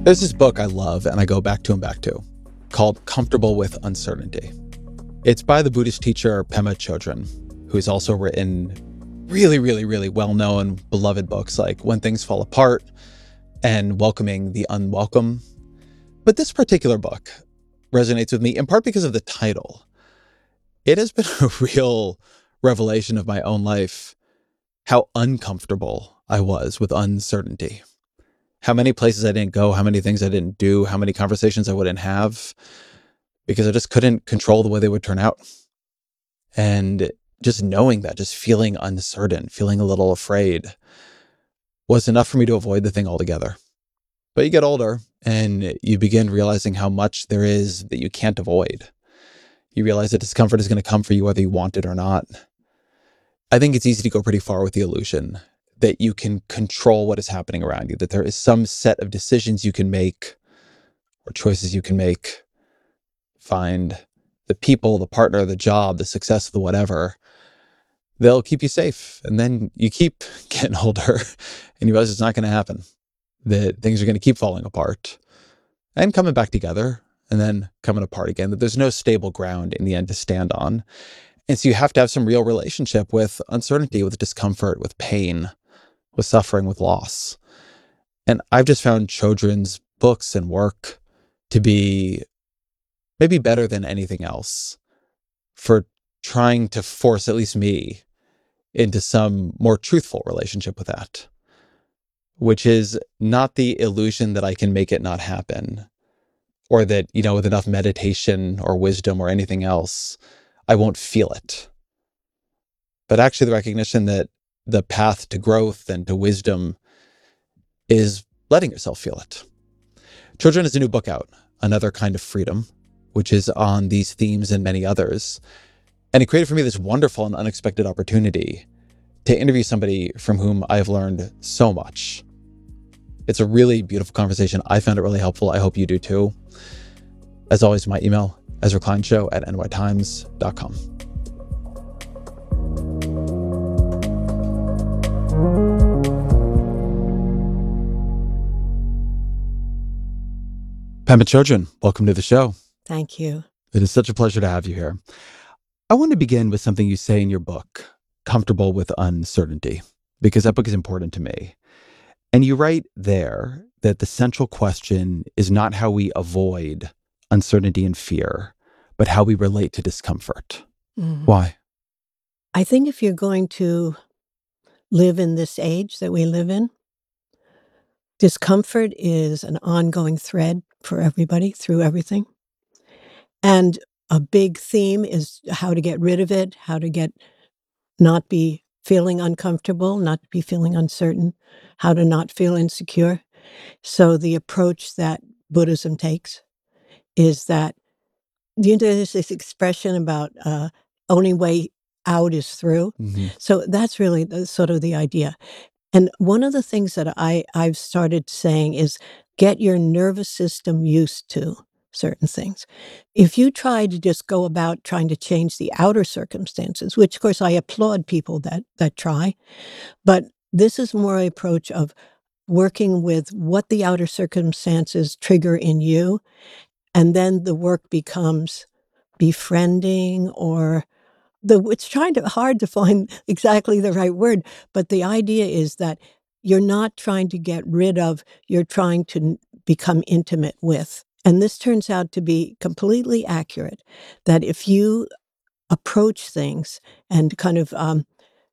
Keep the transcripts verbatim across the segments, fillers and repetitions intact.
There's this book I love and I go back to and back to called Comfortable with Uncertainty. It's by the Buddhist teacher Pema Chodron, who's also written really, really, really well-known, beloved books like When Things Fall Apart and Welcoming the Unwelcome. But this particular book resonates with me in part because of the title. It has been a real revelation of my own life, how uncomfortable I was with uncertainty. How many places I didn't go, how many things I didn't do, how many conversations I wouldn't have, because I just couldn't control the way they would turn out. And just knowing that, just feeling uncertain, feeling a little afraid, was enough for me to avoid the thing altogether. But you get older and you begin realizing how much there is that you can't avoid. You realize that discomfort is going to come for you whether you want it or not. I think it's easy to go pretty far with the illusion that you can control what is happening around you, that there is some set of decisions you can make or choices you can make, find the people, the partner, the job, the success, the whatever, they'll keep you safe. And then you keep getting older and you realize it's not going to happen, that things are going to keep falling apart and coming back together and then coming apart again, that there's no stable ground in the end to stand on. And so you have to have some real relationship with uncertainty, with discomfort, with pain, with suffering, with loss. And I've just found Chodron's books and work to be maybe better than anything else for trying to force at least me into some more truthful relationship with that, which is not the illusion that I can make it not happen, or that, you know, with enough meditation or wisdom or anything else, I won't feel it. But actually the recognition that the path to growth and to wisdom is letting yourself feel it. Chodron has a new book out, Another Kind of Freedom, which is on these themes and many others. And it created for me this wonderful and unexpected opportunity to interview somebody from whom I've learned so much. It's a really beautiful conversation. I found it really helpful. I hope you do too. As always, my email, Ezra Klein Show at n y times dot com. Pema Chodron, welcome to the show. Thank you. It is such a pleasure to have you here. I want to begin with something you say in your book, Comfortable with Uncertainty, because that book is important to me. And you write there that the central question is not how we avoid uncertainty and fear, but how we relate to discomfort. Mhm. Why? I think if you're going to live in this age that we live in, discomfort is an ongoing thread for everybody through everything. And a big theme is how to get rid of it, how to get not be feeling uncomfortable, not be feeling uncertain, how to not feel insecure. So the approach that Buddhism takes is that, you know, there's this expression about uh, only way out is through. Mm-hmm. So that's really the, sort of the idea. And one of the things that I, I've started saying is get your nervous system used to certain things. If you try to just go about trying to change the outer circumstances, which of course I applaud people that that try, but this is more an approach of working with what the outer circumstances trigger in you, and then the work becomes befriending or the it's trying to hard to find exactly the right word, but the idea is that you're not trying to get rid of, you're trying to n become intimate with. And this turns out to be completely accurate, that if you approach things and kind of, um,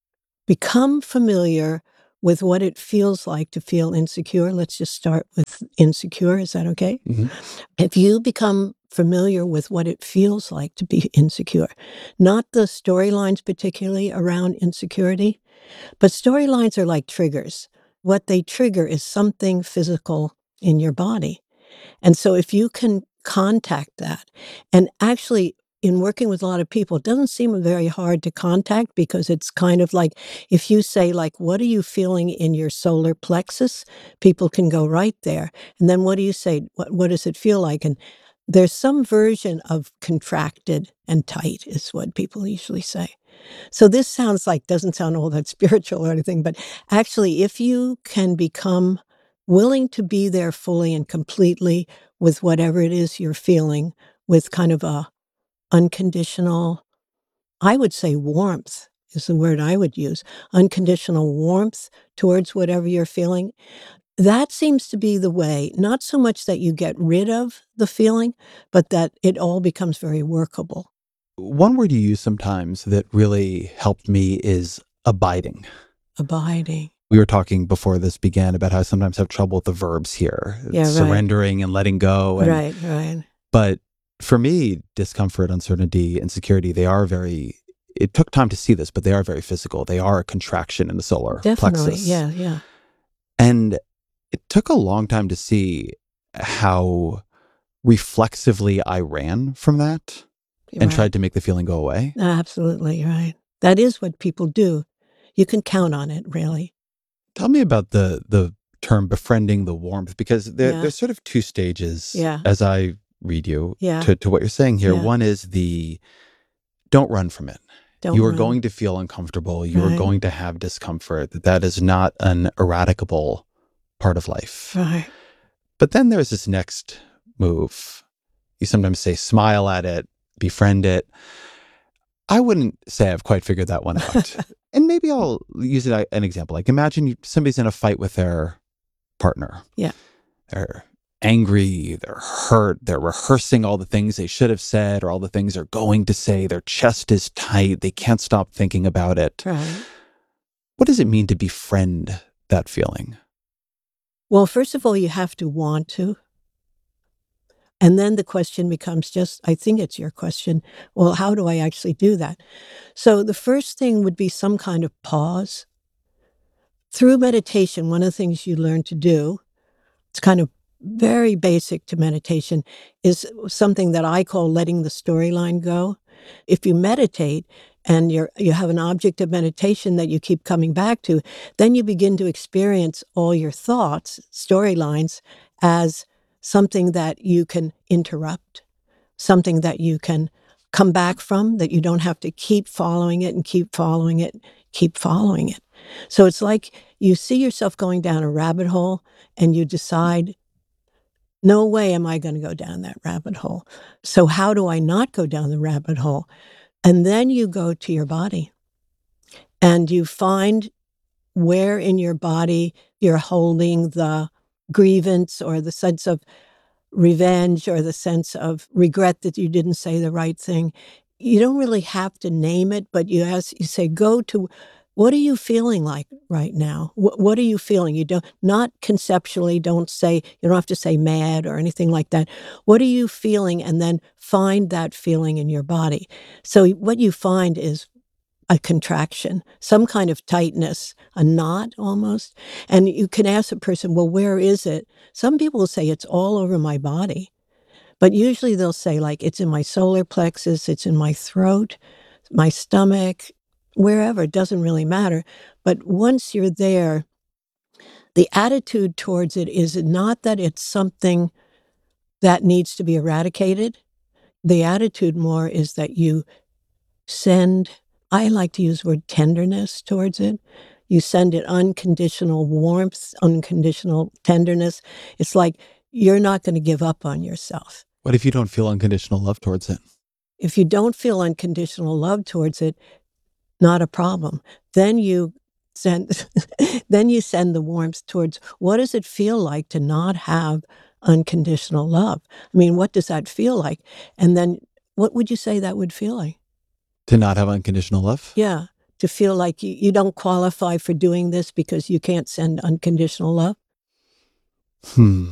become familiar with what it feels like to feel insecure. Let's just start with insecure. Is that okay? Mm-hmm. If you become familiar with what it feels like to be insecure, not the storylines particularly around insecurity, but storylines are like triggers. What they trigger is something physical in your body. And so if you can contact that, and actually in working with a lot of people, it doesn't seem very hard to contact because it's kind of like if you say like, what are you feeling in your solar plexus? People can go right there. And then what do you say? What, what does it feel like? And there's some version of contracted and tight is what people usually say. So this sounds like, doesn't sound all that spiritual or anything, but actually if you can become willing to be there fully and completely with whatever it is you're feeling, with kind of a unconditional, I would say warmth is the word I would use, unconditional warmth towards whatever you're feeling. That seems to be the way, not so much that you get rid of the feeling, but that it all becomes very workable. One word you use sometimes that really helped me is abiding. Abiding. We were talking before this began about how I sometimes have trouble with the verbs here, Yeah, right. surrendering and letting go. And, Right, right. But for me, discomfort, uncertainty, insecurity, they are very, it took time to see this, but they are very physical. They are a contraction in the solar Definitely, plexus. yeah, yeah. And it took a long time to see how reflexively I ran from that You're and right. tried to make the feeling go away. Absolutely, right. That is what people do. You can count on it, really. Tell me about the the term befriending the warmth, because there, Yeah. there's sort of two stages Yeah. as I read you Yeah. to, to what you're saying here. Yeah. One is the don't run from it. Don't You are run. going to feel uncomfortable. You are Right. going to have discomfort. That that is not an eradicable part of life. Right. But then there's this next move. You sometimes say smile at it, befriend it. I wouldn't say I've quite figured that one out. And maybe I'll use it, an example. Like imagine you, somebody's in a fight with their partner. Yeah. They're angry, they're hurt, they're rehearsing all the things they should have said or all the things they're going to say. Their chest is tight. They can't stop thinking about it. Right. What does it mean to befriend that feeling? Well, first of all, you have to want to. And then the question becomes just, I think it's your question, well, how do I actually do that? So the first thing would be some kind of pause. Through meditation, one of the things you learn to do, it's kind of very basic to meditation, is something that I call letting the storyline go. If you meditate and you're you have an object of meditation that you keep coming back to, then you begin to experience all your thoughts, storylines, as something that you can interrupt, something that you can come back from, that you don't have to keep following it and keep following it, keep following it. So it's like you see yourself going down a rabbit hole and you decide, no way am I going to go down that rabbit hole. So how do I not go down the rabbit hole? And then you go to your body and you find where in your body you're holding the grievance or the sense of revenge or the sense of regret that you didn't say the right thing. You don't really have to name it, but you ask, you say, go to, what are you feeling like right now? What, what are you feeling? You don't, not conceptually, don't say, you don't have to say mad or anything like that. What are you feeling? And then find that feeling in your body. So what you find is a contraction, some kind of tightness, a knot almost. And you can ask a person, well, where is it? Some people will say it's all over my body. But usually they'll say, like, it's in my solar plexus, it's in my throat, my stomach, wherever. It doesn't really matter. But once you're there, the attitude towards it is not that it's something that needs to be eradicated. The attitude more is that you send, I like to use the word tenderness towards it. You send it unconditional warmth, unconditional tenderness. It's like you're not going to give up on yourself. What if you don't feel unconditional love towards it? If you don't feel unconditional love towards it, not a problem. Then you send, then you send the warmth towards, what does it feel like to not have unconditional love? I mean, what does that feel like? And then what would you say that would feel like? To not have unconditional love? Yeah. To feel like you, you don't qualify for doing this because you can't send unconditional love? Hmm.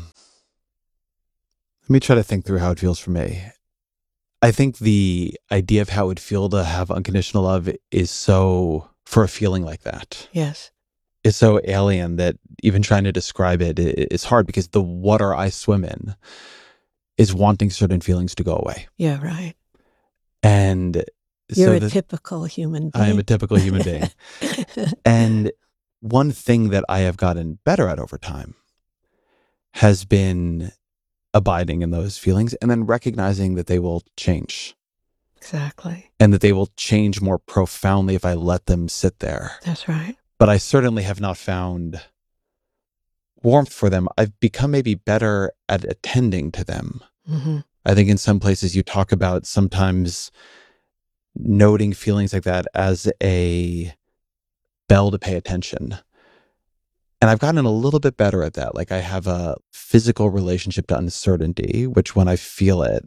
Let me try to think through how it feels for me. I think the idea of how it would feel to have unconditional love is so, for a feeling like that, Yes. is so alien that even trying to describe it is hard, because the water I swim in is wanting certain feelings to go away. Yeah, right. And You're so a the, typical human being. I am a typical human being. And one thing that I have gotten better at over time has been abiding in those feelings and then recognizing that they will change. Exactly. And that they will change more profoundly if I let them sit there. That's right. But I certainly have not found warmth for them, I've become maybe better at attending to them. Mhm. I think in some places you talk about sometimes noting feelings like that as a bell to pay attention. And I've gotten a little bit better at that. Like I have a physical relationship to uncertainty, which when I feel it,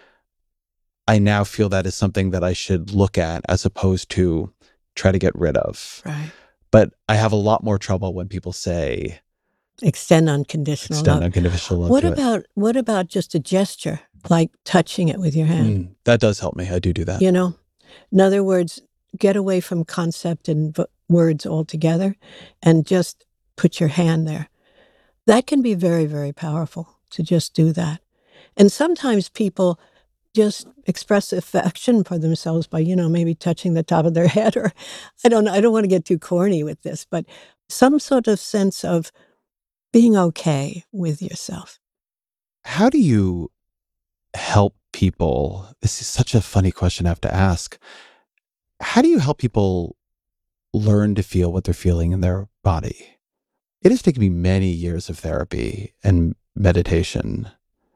I now feel that is something that I should look at as opposed to try to get rid of. Right. But I have a lot more trouble when people say Extend unconditional extend love. unconditional love What to it. about what about just a gesture, like touching it with your hand? Mm, that does help me. I do do that. You know? In other words, get away from concept and v words altogether and just put your hand there. That can be very, very powerful to just do that. And sometimes people just express affection for themselves by, you know, maybe touching the top of their head or I don't know, I don't wanna get too corny with this, but some sort of sense of being okay with yourself. How do you help people? This is such a funny question I have to ask. How do you help people learn to feel what they're feeling in their body? It has taken me many years of therapy and meditation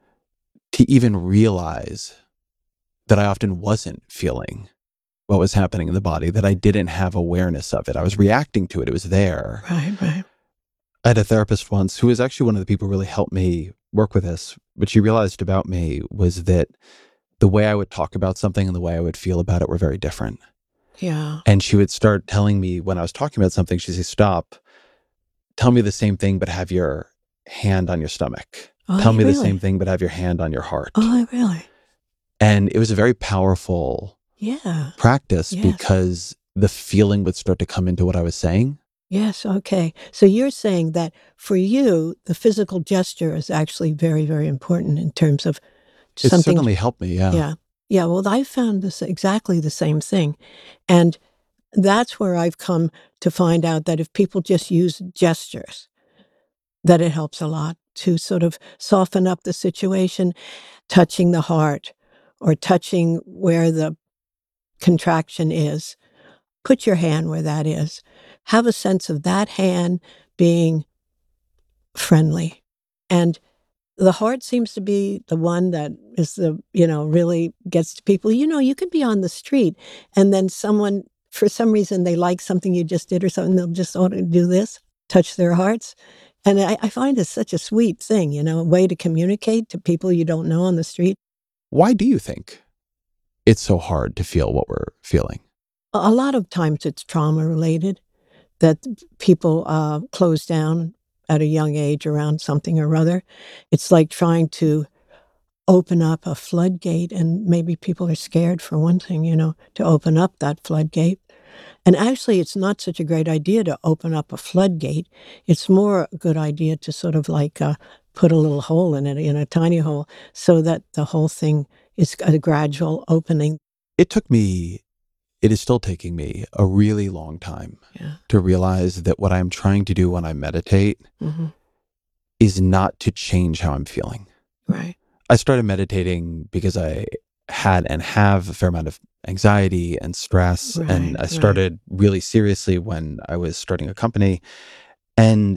to even realize that I often wasn't feeling what was happening in the body, that I didn't have awareness of it. I was reacting to it. It was there. Right, right. I had a therapist once who was actually one of the people who really helped me work with this. What she realized about me was that the way I would talk about something and the way I would feel about it were very different. Yeah. And she would start telling me when I was talking about something, she'd say, stop, tell me the same thing, but have your hand on your stomach. Oh, Tell me the really? same thing, but have your hand on your heart. Oh, really? And it was a very powerful Yeah. practice Yes. because the feeling would start to come into what I was saying. Yes, okay. So you're saying that for you, the physical gesture is actually very, very important in terms of It something. certainly helped me, yeah. Yeah. Yeah, well, I found this exactly the same thing. And that's where I've come to find out that if people just use gestures, that it helps a lot to sort of soften up the situation, touching the heart or touching where the contraction is. Put your hand where that is. Have a sense of that hand being friendly. And the heart seems to be the one that is the, you know, really gets to people. You know, you could be on the street and then someone, for some reason, they like something you just did or something, they'll just ought to do this, touch their hearts. And I, I find it's such a sweet thing, you know, a way to communicate to people you don't know on the street. Why do you think it's so hard to feel what we're feeling? A a lot of times it's trauma related, that people uh, close down at a young age around something or other. It's like trying to open up a floodgate, and maybe people are scared, for one thing, you know, to open up that floodgate. And actually, it's not such a great idea to open up a floodgate. It's more a good idea to sort of like uh, put a little hole in it, in a tiny hole, so that the whole thing is a gradual opening. It took me, it is still taking me a really long time Yeah. to realize that what I'm trying to do when I meditate Hmm. is not to change how I'm feeling. Right. I started meditating because I had and have a fair amount of anxiety and stress. Right, and I right. started really seriously when I was starting a company. And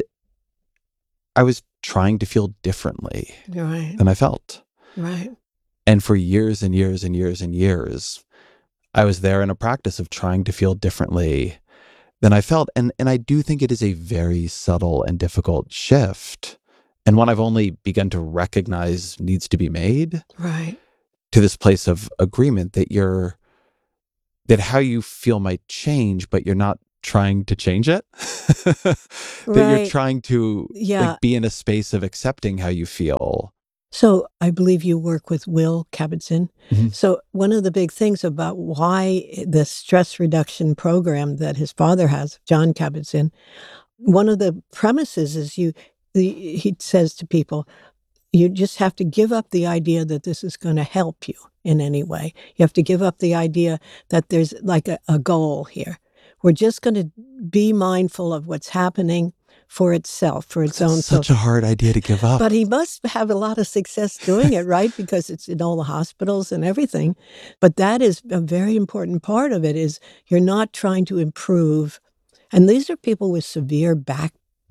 I was trying to feel differently Right. than I felt. Right. And for years and years and years and years, I was there in a practice of trying to feel differently than I felt. And, and I do think it is a very subtle and difficult shift, and one I've only begun to recognize needs to be made, Right. to this place of agreement that you're, that how you feel might change, but you're not trying to change it. That you're Right. trying to Yeah. like be in a space of accepting how you feel. So I believe you work with Will Kabat-Zinn. Mhm. So one of the big things about why the stress reduction program that his father has, John Kabat-Zinn, one of the premises is you, the, he says to people, you just have to give up the idea that this is going to help you in any way. You have to give up the idea that there's like a, a goal here. We're just going to be mindful of what's happening for itself, for its own That's self. such a hard idea to give up. But he must have a lot of success doing it, right? Because it's in all the hospitals and everything. But that is a very important part of it, is you're not trying to improve. And these are people with severe back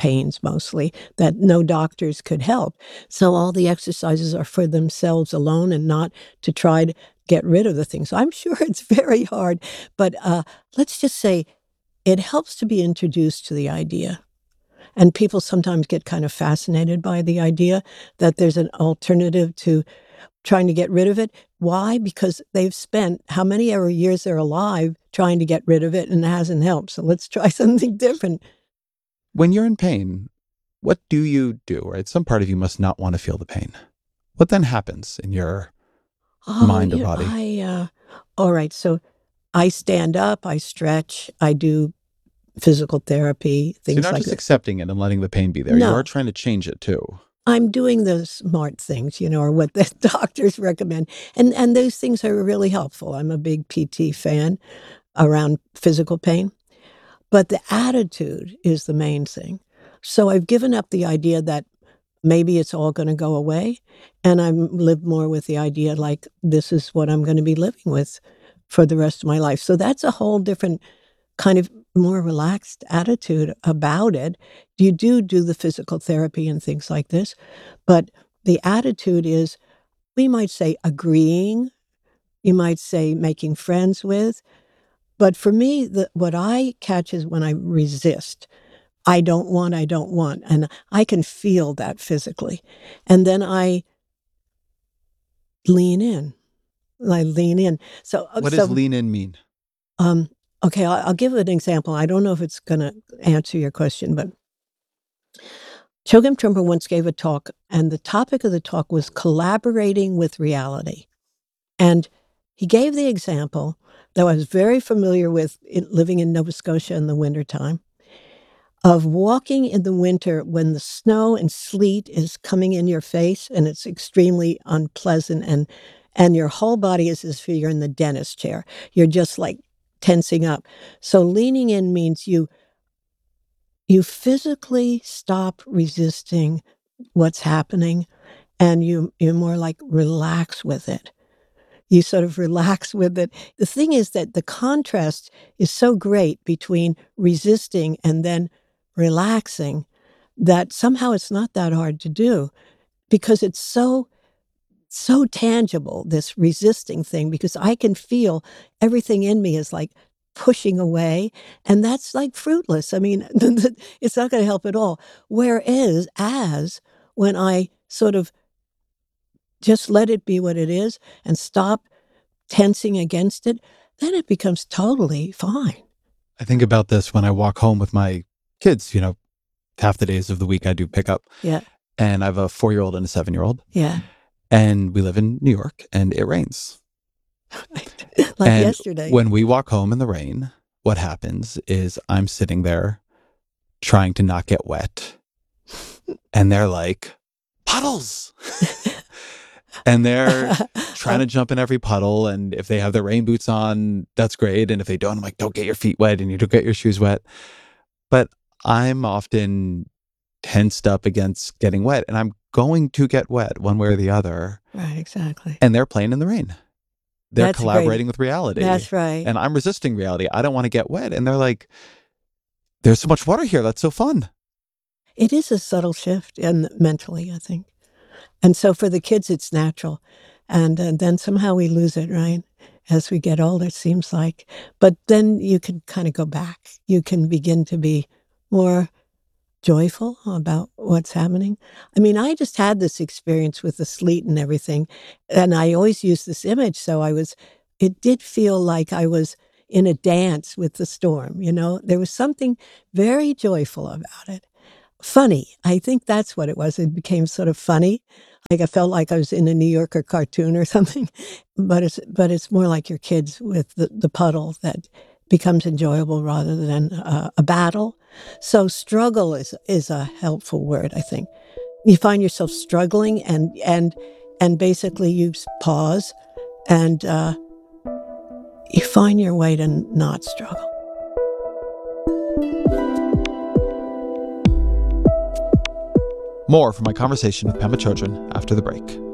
pains mostly that no doctors could help. So all the exercises are for themselves alone and not to try to get rid of the thing. So I'm sure it's very hard, but uh, let's just say it helps to be introduced to the idea. And people sometimes get kind of fascinated by the idea that there's an alternative to trying to get rid of it. Why? Because they've spent how many ever years they're alive trying to get rid of it and it hasn't helped. So let's try something different. When you're in pain, what do you do, right? Some part of you must not want to feel the pain. What then happens in your Oh, mind or you know, body? I, uh, all right. So I stand up, I stretch, I do physical therapy, So you're things not like just that. accepting it and letting the pain be there. You are No, trying to change it too. I'm doing the smart things, you know, or what the doctors recommend. And and those things are really helpful. I'm a big P T fan around physical pain, but the attitude is the main thing. So I've given up the idea that maybe it's all gonna go away, and I'm live more with the idea like this is what I'm gonna be living with for the rest of my life. So that's a whole different kind of more relaxed attitude about it. You do do the physical therapy and things like this, but the attitude is, we might say agreeing, you might say making friends with, but for me, the what I catch is when I resist. I don't want, I don't want, and I can feel that physically. And then I lean in. I lean in. So, uh, What does so, lean in mean? um, okay, I'll I'll give an example. I don't know if it's gonna answer your question, but Chogyam Trungpa once gave a talk, and the topic of the talk was collaborating with reality. And he gave the example that I was very familiar with in living in Nova Scotia in the wintertime, of walking in the winter when the snow and sleet is coming in your face and it's extremely unpleasant and and your whole body is as if you're in the dentist chair. You're just like tensing up. So leaning in means you you physically stop resisting what's happening and you you more like relax with it. You sort of relax with it. The thing is that the contrast is so great between resisting and then relaxing that somehow it's not that hard to do because it's so, so tangible, this resisting thing, because I can feel everything in me is like pushing away, and that's like fruitless. I mean, it's not going to help at all. Whereas, as when I sort of just let it be what it is and stop tensing against it, then it becomes totally fine. I think about this when I walk home with my kids. You know, half the days of the week I do pickup, Yeah, and I have a four year old and a seven year old, yeah. and we live in New York and it rains. Like And yesterday. when we walk home in the rain, what happens is I'm sitting there trying to not get wet. And they're like, puddles. And they're trying to jump in every puddle. And if they have their rain boots on, that's great. And if they don't, I'm like, don't get your feet wet and you don't get your shoes wet. But I'm often tensed up against getting wet and I'm going to get wet one way or the other. Right, exactly. And they're playing in the rain. They're That's great. collaborating with reality. That's right. And I'm resisting reality. I don't want to get wet. And they're like, there's so much water here. That's so fun. It is a subtle shift and mentally, I think. And so for the kids, it's natural. And, and then somehow we lose it, right? As we get older, it seems like. But then you can kind of go back. You can begin to be more joyful about what's happening. I mean, I just had this experience with the sleet and everything, and I always use this image, so I was it did feel like I was in a dance with the storm, you know? There was something very joyful about it. Funny, I think that's what it was. It became sort of funny, like I felt like I was in a New Yorker cartoon or something, but it's but it's more like your kids with the the puddle that becomes enjoyable rather than uh, a battle. So struggle is is a helpful word, I think. You find yourself struggling and and and basically you s- pause and uh, you find your way to n- not struggle. More from my conversation with Pema Chodron after the break.